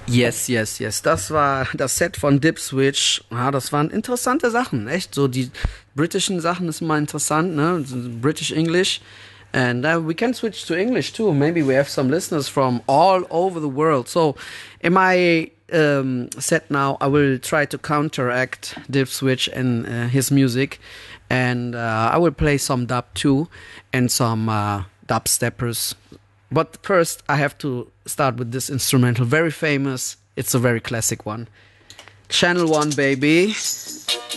Yes, yes, yes. Das war das Set von Dipswitch. Ja, das waren interessante Sachen. Echt, so die britischen Sachen ist immer interessant, ne? British English. And we can switch to English too. Maybe we have some listeners from all over the world. So, in my set now, I will try to counteract Dipswitch and his music. And I will play some dub too and some dub steppers. But first, I have to start with this instrumental. Very famous. It's a very classic one. Channel One, baby.